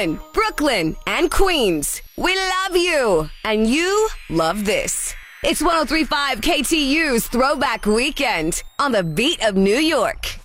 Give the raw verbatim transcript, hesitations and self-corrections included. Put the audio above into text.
Manhattan, Brooklyn, and Queens. We love you, and you love this. It's one oh three point five K T U's Throwback Weekend on the beat of New York.